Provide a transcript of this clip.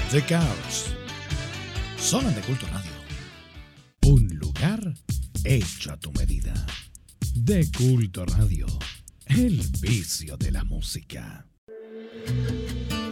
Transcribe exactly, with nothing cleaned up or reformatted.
The Cars. Solo en De Culto Radio. Un lugar hecho a tu medida. De Culto Radio. El vicio de la música.